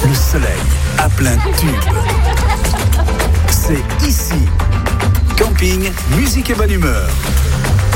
Le soleil à plein tube. C'est ici. Camping, musique et bonne humeur.